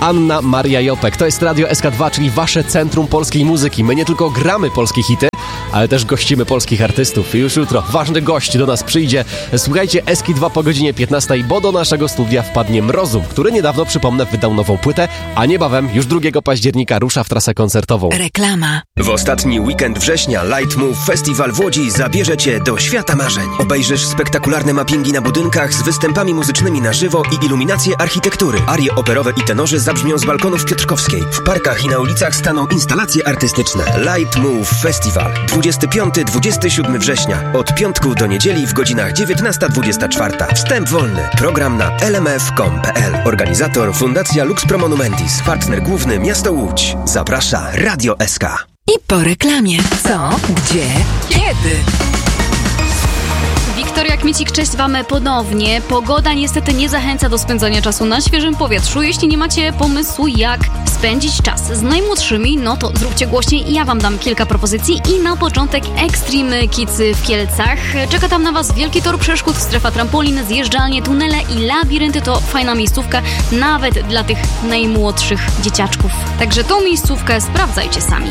Anna Maria Jopek. To jest Radio SK2, czyli wasze centrum polskiej muzyki. My nie tylko gramy polskie hity, ale też gościmy polskich artystów. I już jutro ważny gość do nas przyjdzie. Słuchajcie SK2 po godzinie 15, bo do naszego studia wpadnie Mrozum, który niedawno, przypomnę, wydał nową płytę, a niebawem, już 2 października rusza w trasę koncertową. Reklama. W ostatni weekend września Light Move Festival w Łodzi zabierze cię do świata marzeń. Obejrzysz spektakularne mappingi na budynkach z występami muzycznymi na żywo i iluminacje architektury. Arie operowe i tenorzy zabrzmią z balkonów Piotrkowskiej. W parkach i na ulicach staną instalacje artystyczne. Light Move Festival. 25-27 września. Od piątku do niedzieli w godzinach 19-24. Wstęp wolny. Program na lmf.com.pl. Organizator Fundacja Lux Pro Monumentis. Partner główny Miasto Łódź. Zaprasza Radio SK. I po reklamie. Co? Gdzie? Kiedy? Wiktoria Kmiecik, cześć wam ponownie. Pogoda niestety nie zachęca do spędzania czasu na świeżym powietrzu. Jeśli nie macie pomysłu, jak spędzić czas z najmłodszymi, no to zróbcie głośniej i ja wam dam kilka propozycji. I na początek Extreme Kids w Kielcach. Czeka tam na was wielki tor przeszkód, strefa trampolin, zjeżdżalnie, tunele i labirynty. To fajna miejscówka, nawet dla tych najmłodszych dzieciaczków. Także tą miejscówkę sprawdzajcie sami.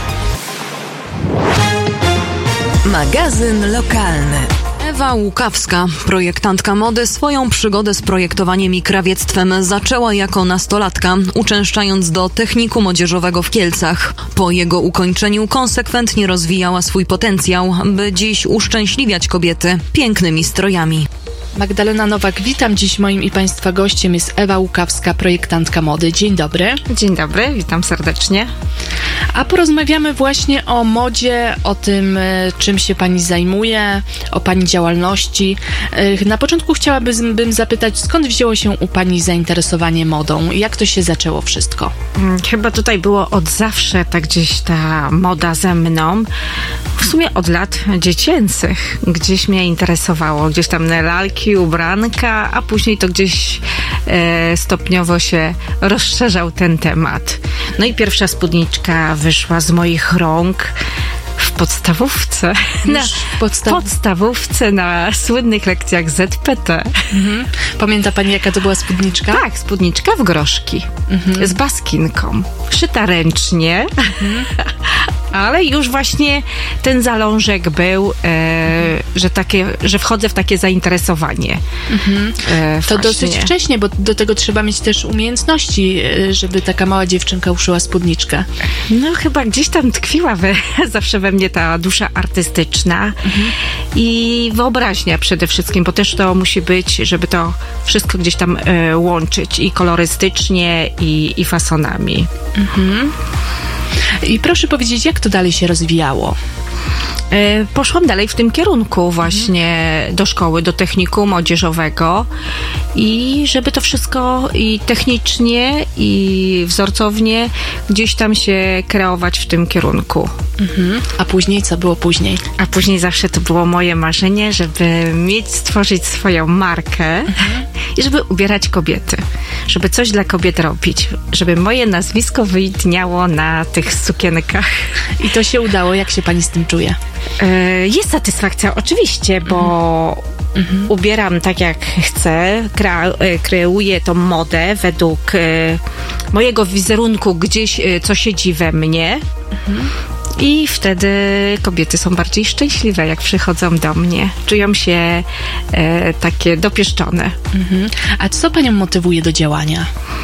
Magazyn lokalny. Ewa Łukawska, projektantka mody, swoją przygodę z projektowaniem i krawiectwem zaczęła jako nastolatka, uczęszczając do technikum młodzieżowego w Kielcach. Po jego ukończeniu konsekwentnie rozwijała swój potencjał, by dziś uszczęśliwiać kobiety pięknymi strojami. Magdalena Nowak, witam. Dziś moim i Państwa gościem jest Ewa Łukawska, projektantka mody. Dzień dobry. Dzień dobry, witam serdecznie. A porozmawiamy właśnie o modzie, o tym, czym się Pani zajmuje, o Pani działalności. Na początku chciałabym zapytać, skąd wzięło się u Pani zainteresowanie modą? Jak to się zaczęło wszystko? Chyba tutaj było od zawsze tak gdzieś ta moda ze mną. W sumie od lat dziecięcych gdzieś mnie interesowało. Gdzieś tam na lalki, ubranka, a później to gdzieś stopniowo się rozszerzał ten temat. No i pierwsza spódniczka wyszła z moich rąk w podstawówce. Podstawówce na słynnych lekcjach ZPT. Pamięta Pani, jaka to była spódniczka? Tak, spódniczka w groszki. Z baskinką. Szyta ręcznie. Ale już właśnie ten zalążek był, że wchodzę w takie zainteresowanie. To dosyć wcześnie, bo do tego trzeba mieć też umiejętności, żeby taka mała dziewczynka uszyła spódniczkę. No chyba gdzieś tam tkwiła zawsze we mnie ta dusza artystyczna i wyobraźnia przede wszystkim, bo też to musi być, żeby to wszystko gdzieś tam łączyć i kolorystycznie i fasonami. I proszę powiedzieć, jak to dalej się rozwijało? Poszłam dalej w tym kierunku właśnie do szkoły, do technikum młodzieżowego i żeby to wszystko i technicznie, i wzorcownie gdzieś tam się kreować w tym kierunku. A później, co było później? A później zawsze to było moje marzenie, żeby stworzyć swoją markę i żeby ubierać kobiety, żeby coś dla kobiet robić, żeby moje nazwisko wyidniało na tych sukienkach. I to się udało. Jak się Pani z tym czuje? Jest satysfakcja oczywiście, bo ubieram tak jak chcę, kreuję tą modę według mojego wizerunku gdzieś, co siedzi we mnie. I wtedy kobiety są bardziej szczęśliwe, jak przychodzą do mnie. Czują się takie dopieszczone. A co Panią motywuje do działania?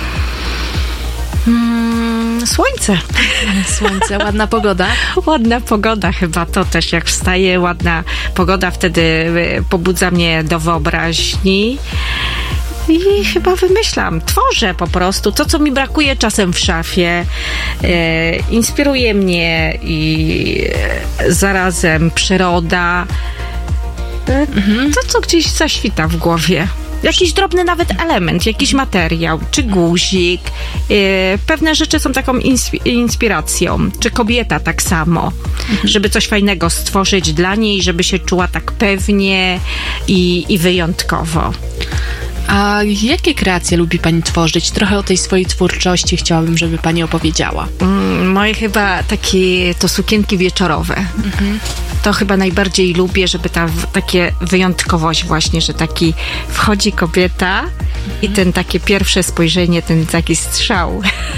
Słońce. Słońce, ładna pogoda. Ładna pogoda chyba to też, jak wstaje, ładna pogoda wtedy pobudza mnie do wyobraźni. I chyba wymyślam, tworzę po prostu to, co mi brakuje czasem w szafie. Inspiruje mnie i zarazem przyroda. To, co gdzieś zaświta w głowie. Jakiś drobny nawet element, jakiś materiał, czy guzik. Pewne rzeczy są taką inspiracją. Czy kobieta tak samo. Żeby coś fajnego stworzyć dla niej, żeby się czuła tak pewnie i wyjątkowo. A jakie kreacje lubi pani tworzyć? Trochę o tej swojej twórczości chciałabym, żeby pani opowiedziała. Moje chyba to sukienki wieczorowe. To chyba najbardziej lubię, żeby takie wyjątkowość właśnie, że taki wchodzi kobieta i takie pierwsze spojrzenie, ten taki strzał.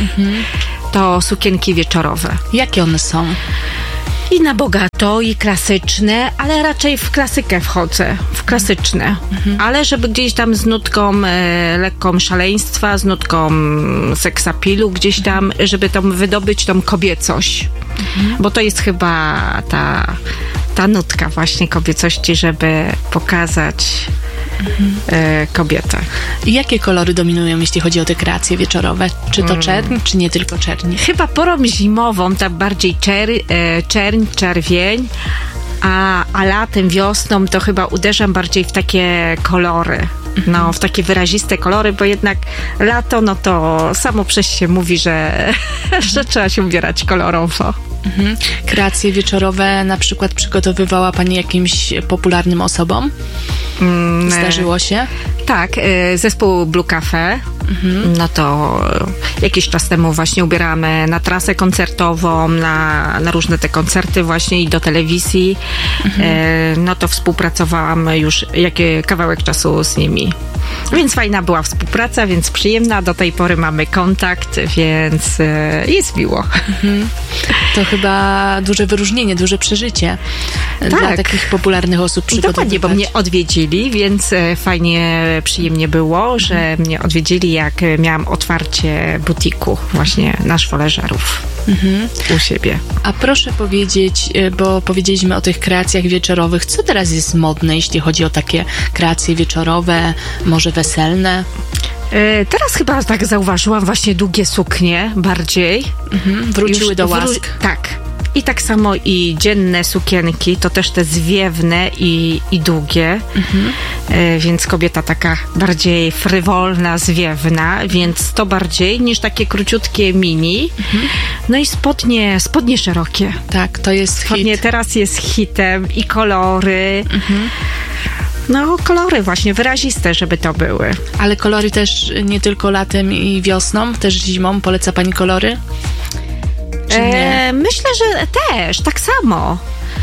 To sukienki wieczorowe. Jakie one są? I na bogato, i klasyczne, ale raczej w klasykę wchodzę, w klasyczne. Ale żeby gdzieś tam z nutką lekką szaleństwa, z nutką seksapilu, gdzieś tam, żeby tam wydobyć tą kobiecość. Bo to jest chyba ta nutka właśnie kobiecości, żeby pokazać kobietę. I jakie kolory dominują, jeśli chodzi o te kreacje wieczorowe? Czy to czerń, czy nie tylko czerń? Chyba porą zimową, tak bardziej czerń, czerwień, a latem, wiosną to chyba uderzam bardziej w takie kolory. No, w takie wyraziste kolory, bo jednak lato, no to samo przez się mówi, że trzeba się ubierać kolorowo. Kreacje wieczorowe na przykład przygotowywała pani jakimś popularnym osobom? Zdarzyło się? Tak, zespół Blue Cafe. No to jakiś czas temu właśnie ubierałam na trasę koncertową, na różne te koncerty właśnie i do telewizji. No to współpracowałam już kawałek czasu z nimi. Więc fajna była współpraca, więc przyjemna. Do tej pory mamy kontakt, więc jest miło. To chyba duże wyróżnienie, duże przeżycie dla takich popularnych osób przygotowywać. Dokładnie, bo mnie odwiedzili, więc fajnie, przyjemnie było, że mnie odwiedzili, jak miałam otwarcie butiku właśnie na Szwoleżerów u siebie. A proszę powiedzieć, bo powiedzieliśmy o tych kreacjach wieczorowych, co teraz jest modne, jeśli chodzi o takie kreacje wieczorowe, może weselne? Teraz chyba tak zauważyłam właśnie długie suknie bardziej. Wróciły do łask. Tak. I tak samo i dzienne sukienki, to też te zwiewne i długie, więc kobieta taka bardziej frywolna, zwiewna, więc to bardziej niż takie króciutkie mini. No i spodnie szerokie. Tak, to jest hit. Teraz jest hitem i kolory. No, kolory właśnie wyraziste, żeby to były. Ale kolory też nie tylko latem i wiosną, też zimą. Poleca pani kolory? Myślę, że też, tak samo.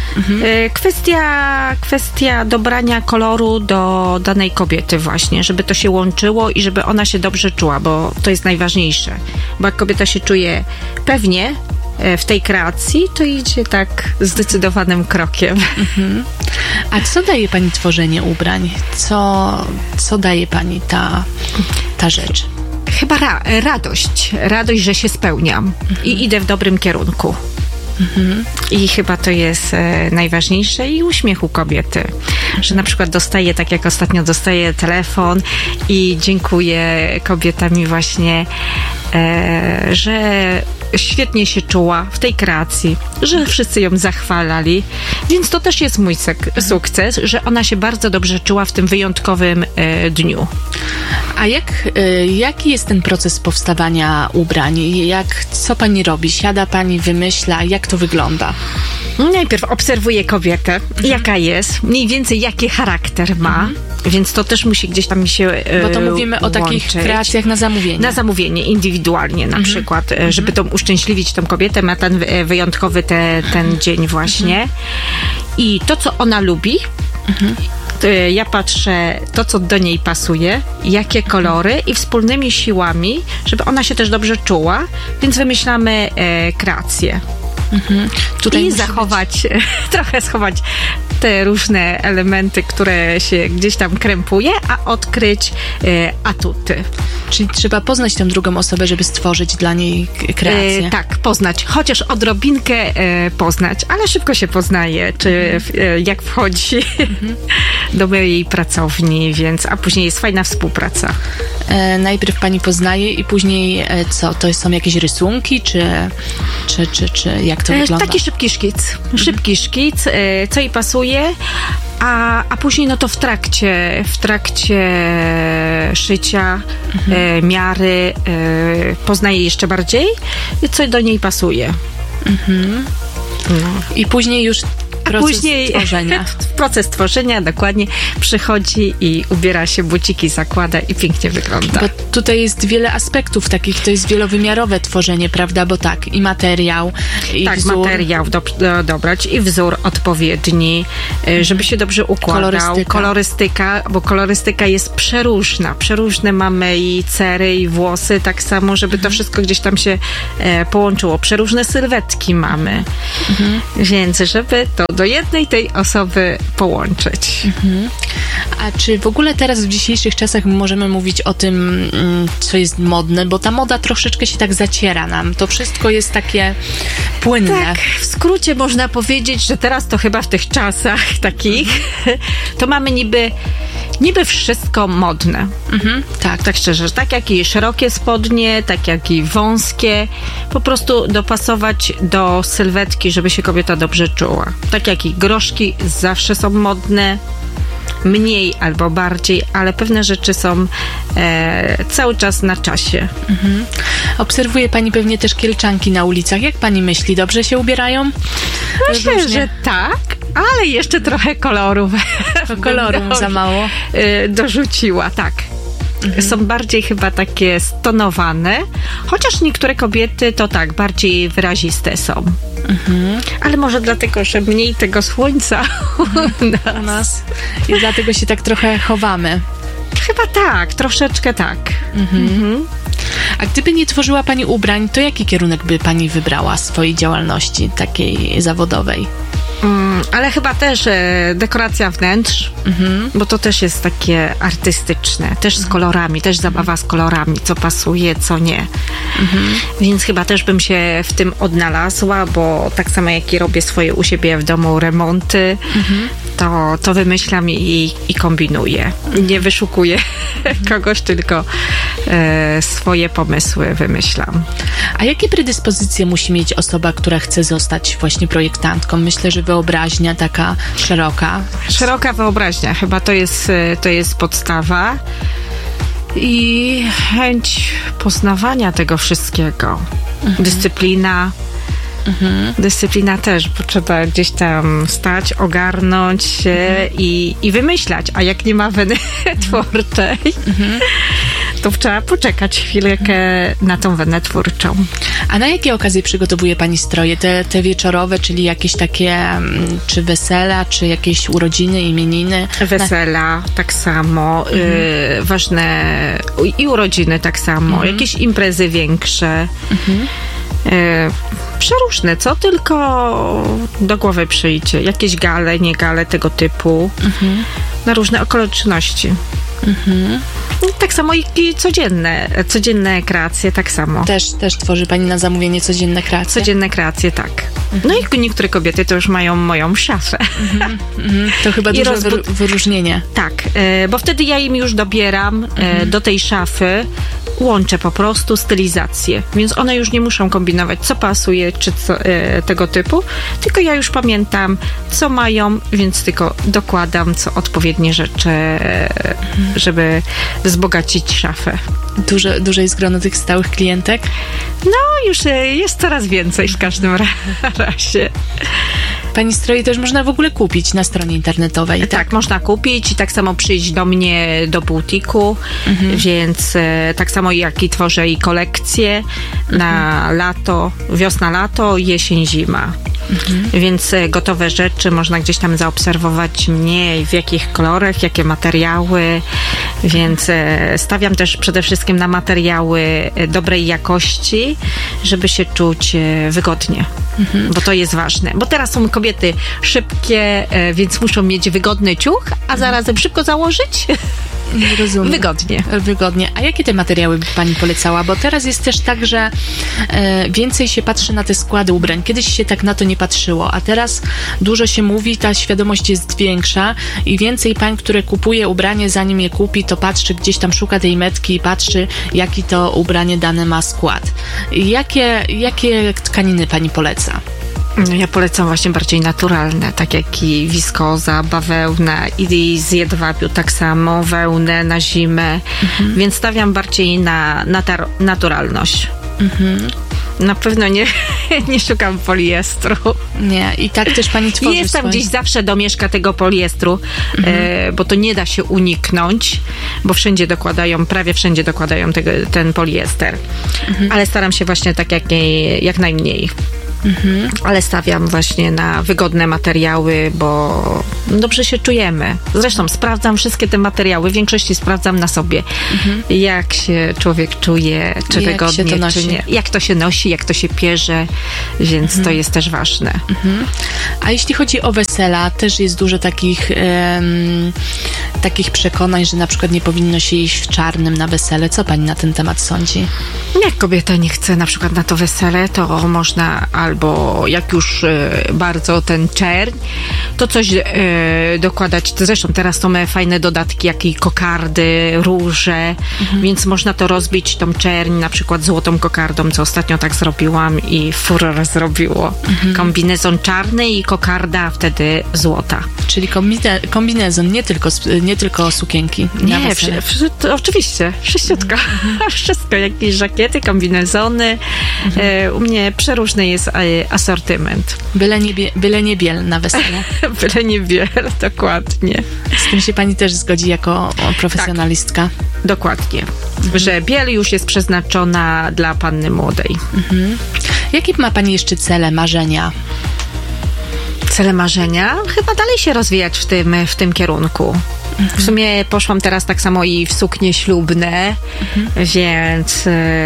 Kwestia dobrania koloru do danej kobiety właśnie, żeby to się łączyło i żeby ona się dobrze czuła, bo to jest najważniejsze. Bo jak kobieta się czuje pewnie w tej kreacji, to idzie tak zdecydowanym krokiem. A co daje pani tworzenie ubrań? Co daje pani ta rzecz? Chyba radość, że się spełniam i idę w dobrym kierunku. I chyba to jest najważniejsze i uśmiech u kobiety, że na przykład dostaję, tak jak ostatnio dostaję telefon i dziękuję, kobieta mi właśnie, że świetnie się czuła w tej kreacji, że wszyscy ją zachwalali, więc to też jest mój sukces, że ona się bardzo dobrze czuła w tym wyjątkowym dniu. A jaki jest ten proces powstawania ubrań? Co pani robi? Siada pani, wymyśla? Jak to wygląda? Najpierw obserwuję kobietę, jaka jest, mniej więcej jaki charakter ma, więc to też musi gdzieś tam mi się Bo to mówimy o takich kreacjach na zamówienie. Na zamówienie, indywidualnie na przykład, żeby tą uszczęśliwić tą kobietę, ma ten wyjątkowy ten dzień właśnie. I to, co ona lubi, ja patrzę to, co do niej pasuje, jakie kolory i wspólnymi siłami, żeby ona się też dobrze czuła, więc wymyślamy kreację. Tutaj i trochę schować te różne elementy, które się gdzieś tam krępuje, a odkryć atuty. Czyli trzeba poznać tę drugą osobę, żeby stworzyć dla niej kreację. Tak, poznać. Chociaż odrobinkę poznać, ale szybko się poznaje, jak wchodzi do mojej pracowni, a później jest fajna współpraca. Najpierw pani poznaje i później co? To są jakieś rysunki, czy jak to wygląda? Taki szybki szkic, co jej pasuje, a później no to w trakcie szycia, miary poznaje jeszcze bardziej, co do niej pasuje. I później już później tworzenia. proces tworzenia, dokładnie, przychodzi i ubiera się, buciki zakłada i pięknie wygląda. Bo tutaj jest wiele aspektów takich, to jest wielowymiarowe tworzenie, prawda? Bo tak, i materiał, i tak, wzór. materiał dobrać i wzór odpowiedni, żeby się dobrze układał. Kolorystyka, bo kolorystyka jest przeróżna. Przeróżne mamy i cery, i włosy, tak samo, żeby to wszystko gdzieś tam się połączyło. Przeróżne sylwetki mamy. Więc żeby to do jednej tej osoby połączyć. A czy w ogóle teraz w dzisiejszych czasach możemy mówić o tym, co jest modne, bo ta moda troszeczkę się tak zaciera nam. To wszystko jest takie płynne. Tak, w skrócie można powiedzieć, że teraz to chyba w tych czasach takich, to mamy niby wszystko modne. Tak szczerze, tak jak i szerokie spodnie, tak jak i wąskie, po prostu dopasować do sylwetki, żeby się kobieta dobrze czuła. Tak jak i groszki zawsze są modne, mniej albo bardziej, ale pewne rzeczy są cały czas na czasie. Obserwuje pani pewnie też kielczanki na ulicach. Jak pani myśli, dobrze się ubierają? Myślę, Różnie. że tak, ale jeszcze trochę kolorów. Koloru za mało. Dorzuciła, tak. Są bardziej chyba takie stonowane, chociaż niektóre kobiety to tak, bardziej wyraziste są. Ale może dlatego, że mniej tego słońca U nas. I dlatego się tak trochę chowamy. Chyba tak, troszeczkę tak. A gdyby nie tworzyła pani ubrań, to jaki kierunek by pani wybrała swojej działalności takiej zawodowej? Ale chyba też dekoracja wnętrz, bo to też jest takie artystyczne, też z kolorami, też zabawa z kolorami, co pasuje, co nie. Więc chyba też bym się w tym odnalazła, bo tak samo jak i robię swoje u siebie w domu remonty, to wymyślam i kombinuję. Nie wyszukuję kogoś, tylko swoje pomysły wymyślam. A jakie predyspozycje musi mieć osoba, która chce zostać właśnie projektantką? Myślę, że wyobraźnia taka szeroka. Szeroka wyobraźnia, chyba to jest podstawa. I chęć poznawania tego wszystkiego. Dyscyplina. Dyscyplina też, bo trzeba gdzieś tam stać, ogarnąć się i wymyślać. A jak nie ma weny twórczej, to trzeba poczekać chwilkę na tą wenę twórczą. A na jakie okazje przygotowuje pani stroje? Te wieczorowe, czyli jakieś takie, czy wesela, czy jakieś urodziny, imieniny? Wesela tak samo, ważne i urodziny tak samo, jakieś imprezy większe. Przeróżne, co tylko do głowy przyjdzie. Jakieś gale, nie gale tego typu. Na różne okoliczności. Tak samo i codzienne kreacje, tak samo. Też tworzy pani na zamówienie codzienne kreacje? Codzienne kreacje, tak. No i niektóre kobiety to już mają moją szafę. To chyba duże wyróżnienie. Tak, bo wtedy ja im już dobieram do tej szafy, łączę po prostu stylizację, więc one już nie muszą kombinować, co pasuje, czy co, tego typu, tylko ja już pamiętam, co mają, więc tylko dokładam odpowiednie rzeczy, żeby wzbogacić szafę. Duże jest grono tych stałych klientek? No, już jest coraz więcej w każdym razie. Pani stroje też można w ogóle kupić na stronie internetowej, tak? Można kupić i tak samo przyjść do mnie do butiku, więc tak samo jak i tworzę i kolekcje na lato, wiosna-lato, jesień-zima. Więc gotowe rzeczy można gdzieś tam zaobserwować mnie, w jakich kolorach, jakie materiały, więc stawiam też przede wszystkim na materiały dobrej jakości, żeby się czuć wygodnie, bo to jest ważne. Bo teraz są kobiety szybkie, więc muszą mieć wygodny ciuch, a zarazem szybko założyć. Rozumiem. Wygodnie. A jakie te materiały by pani polecała? Bo teraz jest też tak, że więcej się patrzy na te składy ubrań. Kiedyś się tak na to nie patrzyło, a teraz dużo się mówi, ta świadomość jest większa i więcej pań, które kupuje ubranie, zanim je kupi, to patrzy, gdzieś tam szuka tej metki i patrzy, jaki to ubranie dane ma skład. Jakie tkaniny pani poleca? Ja polecam właśnie bardziej naturalne, tak jak i wiskoza, bawełna i z jedwabiu tak samo, wełnę na zimę, więc stawiam bardziej na naturalność. Na pewno nie szukam poliestru. Nie, i tak też pani tworzy Jest tam gdzieś zawsze domieszka tego poliestru, bo to nie da się uniknąć, bo prawie wszędzie dokładają ten poliester. Ale staram się właśnie tak jak najmniej. Ale stawiam właśnie na wygodne materiały, bo dobrze się czujemy. Zresztą sprawdzam wszystkie te materiały, w większości sprawdzam na sobie, jak się człowiek czuje, czy wygodnie, czy nie. Jak to się nosi, jak to się pierze, więc to jest też ważne. A jeśli chodzi o wesela, też jest dużo takich przekonań, że na przykład nie powinno się iść w czarnym na wesele. Co pani na ten temat sądzi? Jak kobieta nie chce na przykład na to wesele, to można albo jak już bardzo ten czerń, to coś dokładać. Zresztą teraz to mamy fajne dodatki, jak i kokardy, róże, więc można to rozbić, tą czerń, na przykład złotą kokardą, co ostatnio tak zrobiłam i furor zrobiło. Kombinezon czarny i kokarda wtedy złota. Czyli kombinezon, nie tylko sukienki. Nie, oczywiście, wszyściutko. Wszystko, jakieś żakiety, kombinezony. U mnie przeróżny jest asortyment. Byle nie biel na wesele. Byle nie biel, dokładnie. Z tym się pani też zgodzi jako profesjonalistka. Tak, dokładnie. Że biel już jest przeznaczona dla panny młodej. Jakie ma pani jeszcze cele, marzenia? Cele marzenia? Chyba dalej się rozwijać w tym kierunku. W sumie poszłam teraz tak samo i w suknie ślubne, więc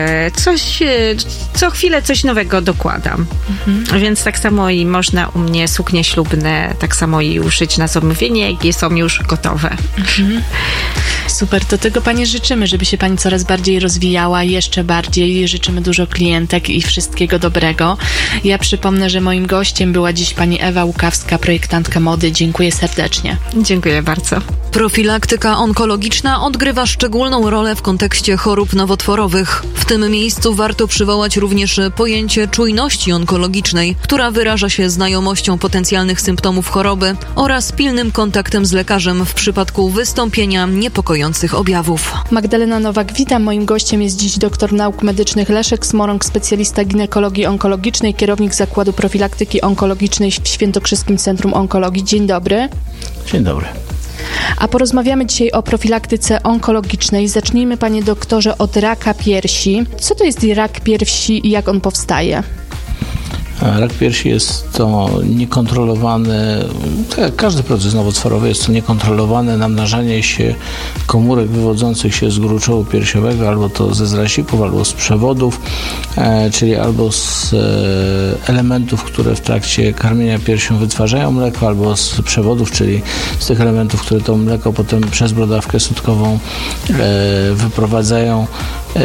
co chwilę coś nowego dokładam. Więc tak samo i można u mnie suknie ślubne tak samo i uszyć na zamówienie, jakie są już gotowe. Super, to tego pani życzymy, żeby się pani coraz bardziej rozwijała, jeszcze bardziej. Życzymy dużo klientek i wszystkiego dobrego. Ja przypomnę, że moim gościem była dziś pani Ewa Łukawska, projektantka mody. Dziękuję serdecznie. Dziękuję bardzo. Profilaktyka onkologiczna odgrywa szczególną rolę w kontekście chorób nowotworowych. W tym miejscu warto przywołać również pojęcie czujności onkologicznej, która wyraża się znajomością potencjalnych symptomów choroby oraz pilnym kontaktem z lekarzem w przypadku wystąpienia niepokojących objawów. Magdalena Nowak, witam. Moim gościem jest dziś doktor nauk medycznych Leszek Smorąg, specjalista ginekologii onkologicznej, kierownik Zakładu Profilaktyki Onkologicznej w Świętokrzyskim Centrum Onkologii. Dzień dobry. Dzień dobry. A porozmawiamy dzisiaj o profilaktyce onkologicznej. Zacznijmy, panie doktorze, od raka piersi. Co to jest rak piersi i jak on powstaje? Rak piersi jest to niekontrolowane, tak jak każdy proces nowotworowy, jest to niekontrolowane namnażanie się komórek wywodzących się z gruczołu piersiowego, albo to ze zrazików, albo z przewodów, czyli albo z elementów, które w trakcie karmienia piersią wytwarzają mleko, albo z przewodów, czyli z tych elementów, które to mleko potem przez brodawkę sutkową wyprowadzają.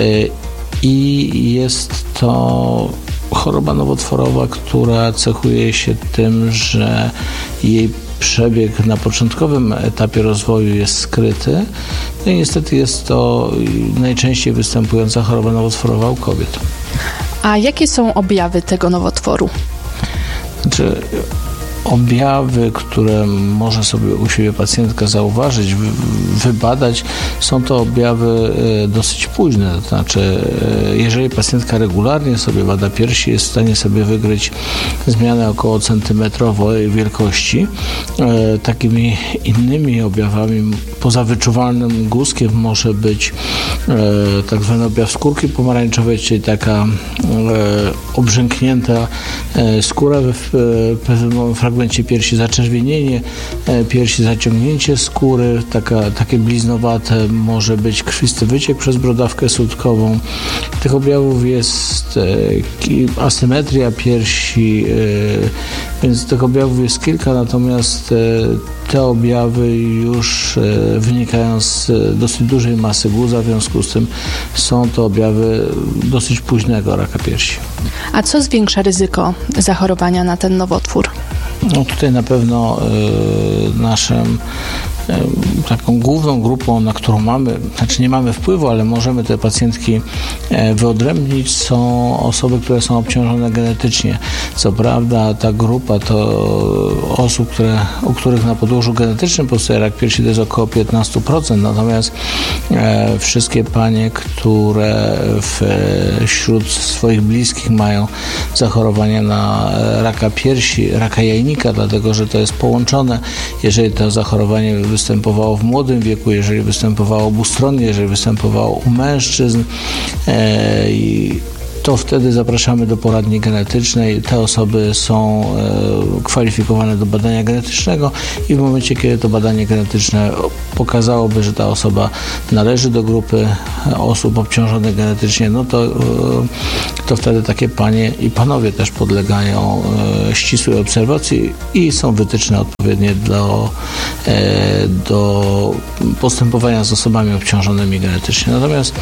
I jest to choroba nowotworowa, która cechuje się tym, że jej przebieg na początkowym etapie rozwoju jest skryty. No i niestety jest to najczęściej występująca choroba nowotworowa u kobiet. A jakie są objawy tego nowotworu? Objawy, które może sobie u siebie pacjentka zauważyć, wybadać, są to objawy dosyć późne. To znaczy, jeżeli pacjentka regularnie sobie bada piersi, jest w stanie sobie wykryć zmianę około centymetrowej wielkości. Takimi innymi objawami, poza wyczuwalnym guzkiem, może być tak zwany objaw skórki pomarańczowej, czyli taka obrzęknięta skóra w pewnym fragmencie piersi, zaczerwienienie piersi, zaciągnięcie skóry, takie bliznowate, może być krwisty wyciek przez brodawkę sutkową. Tych objawów jest asymetria piersi, więc tych objawów jest kilka, natomiast te objawy już wynikają z dosyć dużej masy guza, w związku z tym są to objawy dosyć późnego raka piersi. A co zwiększa ryzyko zachorowania na ten nowotwór? No tutaj na pewno naszym taką główną grupą, na którą nie mamy wpływu, ale możemy te pacjentki wyodrębnić, są osoby, które są obciążone genetycznie. Co prawda ta grupa to osób, u których na podłożu genetycznym powstaje rak piersi, to jest około 15%, natomiast wszystkie panie, które wśród swoich bliskich mają zachorowania na raka piersi, raka jajnika, dlatego że to jest połączone. Jeżeli to zachorowanie występowało w młodym wieku, jeżeli występowało obustronnie, jeżeli występowało u mężczyzn, to wtedy zapraszamy do poradni genetycznej. Te osoby są kwalifikowane do badania genetycznego i w momencie, kiedy to badanie genetyczne pokazałoby, że ta osoba należy do grupy osób obciążonych genetycznie, no to wtedy takie panie i panowie też podlegają ścisłej obserwacji i są wytyczne odpowiednie do postępowania z osobami obciążonymi genetycznie. Natomiast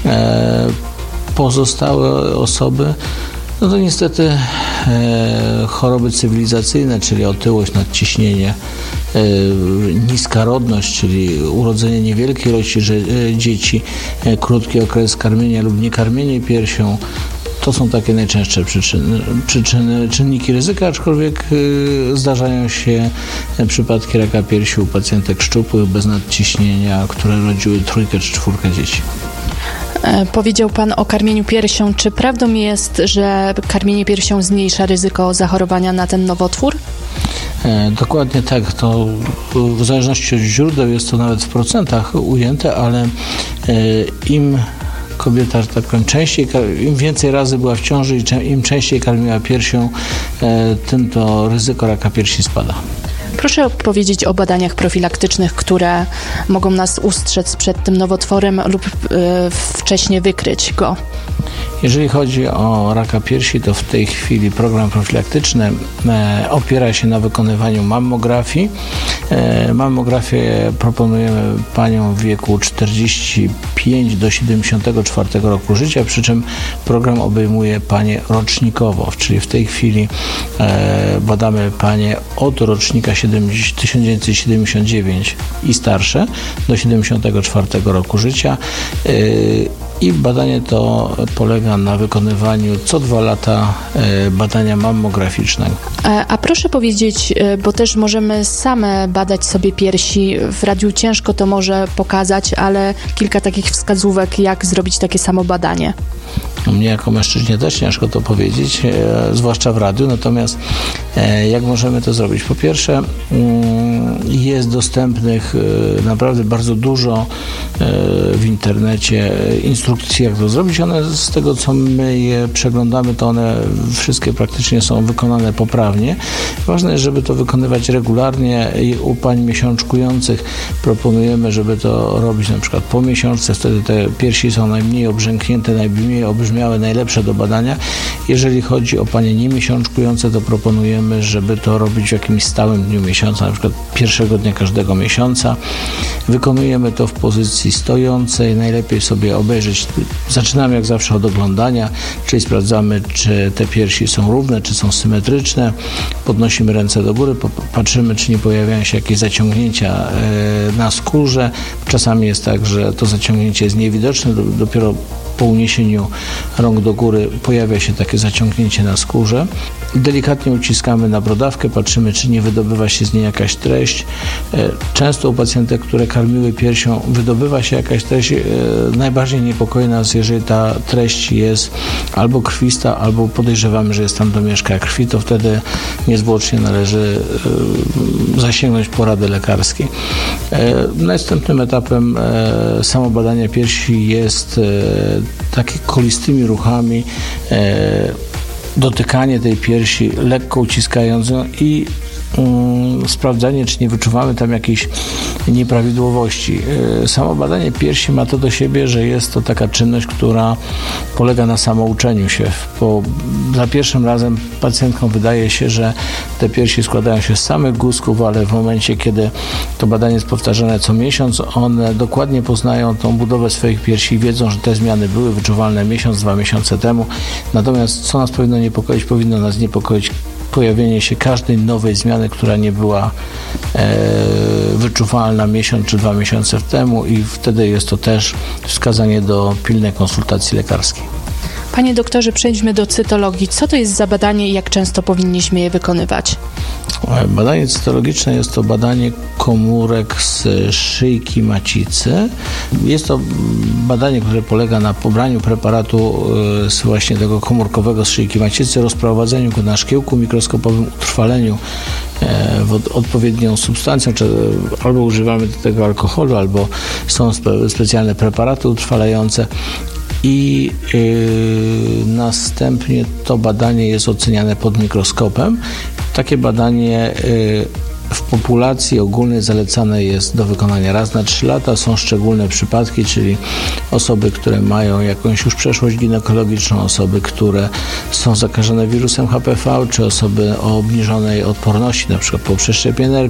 pozostałe osoby, no to niestety choroby cywilizacyjne, czyli otyłość, nadciśnienie, niska rodność, czyli urodzenie niewielkiej ilości dzieci, krótki okres karmienia lub niekarmienie piersią, to są takie najczęstsze czynniki ryzyka, aczkolwiek zdarzają się przypadki raka piersi u pacjentek szczupłych, bez nadciśnienia, które rodziły 3 czy 4 dzieci. Powiedział Pan o karmieniu piersią. Czy prawdą jest, że karmienie piersią zmniejsza ryzyko zachorowania na ten nowotwór? Dokładnie tak. To w zależności od źródeł jest to nawet w procentach ujęte, ale im kobieta, że tak powiem, im więcej razy była w ciąży i im częściej karmiła piersią, tym to ryzyko raka piersi spada. Proszę powiedzieć o badaniach profilaktycznych, które mogą nas ustrzec przed tym nowotworem lub wcześniej wykryć go. Jeżeli chodzi o raka piersi, to w tej chwili program profilaktyczny opiera się na wykonywaniu mammografii. Mammografię proponujemy paniom w wieku 45 do 74 roku życia, przy czym program obejmuje panie rocznikowo, czyli w tej chwili badamy panie od rocznika 1979 i starsze do 74 roku życia. I badanie to polega na wykonywaniu co 2 lata badania mammograficznego. A proszę powiedzieć, bo też możemy same badać sobie piersi, w radiu ciężko to może pokazać, ale kilka takich wskazówek, jak zrobić takie samo badanie. Mnie jako mężczyźnie też ciężko to powiedzieć, zwłaszcza w radiu, natomiast jak możemy to zrobić? Po pierwsze, jest dostępnych naprawdę bardzo dużo w internecie instrukcji, jak to zrobić. One, z tego co my je przeglądamy, to one wszystkie praktycznie są wykonane poprawnie. Ważne jest, żeby to wykonywać regularnie. U pań miesiączkujących proponujemy, żeby to robić na przykład po miesiączce, wtedy te piersi są najmniej obrzęknięte, najmniej obrzmiałe, najlepsze do badania. Jeżeli chodzi o panie niemiesiączkujące, to proponujemy, żeby to robić w jakimś stałym dniu miesiąca, na przykład pierwszego dnia każdego miesiąca. Wykonujemy to w pozycji stojącej. Najlepiej sobie obejrzeć. Zaczynamy jak zawsze od oglądania, czyli sprawdzamy, czy te piersi są równe, czy są symetryczne. Podnosimy ręce do góry, patrzymy, czy nie pojawiają się jakieś zaciągnięcia na skórze. Czasami jest tak, że to zaciągnięcie jest niewidoczne, dopiero po uniesieniu rąk do góry pojawia się takie zaciągnięcie na skórze. Delikatnie uciskamy na brodawkę, patrzymy, czy nie wydobywa się z niej jakaś treść. Często u pacjentek, które karmiły piersią, wydobywa się jakaś treść. Najbardziej niepokoi nas, jeżeli ta treść jest albo krwista, albo podejrzewamy, że jest tam domieszka krwi, to wtedy niezwłocznie należy zasięgnąć porady lekarskiej. Następnym etapem samobadania piersi jest takie kolistymi ruchami dotykanie tej piersi, lekko uciskając ją i sprawdzanie, czy nie wyczuwamy tam jakichś nieprawidłowości. Samo badanie piersi ma to do siebie, że jest to taka czynność, która polega na samouczeniu się. Za pierwszym razem pacjentkom wydaje się, że te piersi składają się z samych guzków, ale w momencie, kiedy to badanie jest powtarzane co miesiąc, one dokładnie poznają tą budowę swoich piersi i wiedzą, że te zmiany były wyczuwalne miesiąc, 2 miesiące temu. Natomiast co nas powinno niepokoić? Powinno nas niepokoić pojawienie się każdej nowej zmiany, która nie była wyczuwalna miesiąc czy 2 miesiące temu i wtedy jest to też wskazanie do pilnej konsultacji lekarskiej. Panie doktorze, przejdźmy do cytologii. Co to jest za badanie i jak często powinniśmy je wykonywać? Badanie cytologiczne jest to badanie komórek z szyjki macicy. Jest to badanie, które polega na pobraniu preparatu z właśnie tego komórkowego z szyjki macicy, rozprowadzeniu go na szkiełku mikroskopowym, utrwaleniu odpowiednią substancją, czy albo używamy do tego alkoholu, albo są specjalne preparaty utrwalające. I następnie to badanie jest oceniane pod mikroskopem. Takie badanie w populacji ogólnej zalecane jest do wykonania raz na 3 lata. Są szczególne przypadki, czyli osoby, które mają jakąś już przeszłość ginekologiczną, osoby, które są zakażone wirusem HPV, czy osoby o obniżonej odporności, na przykład po przeszczepie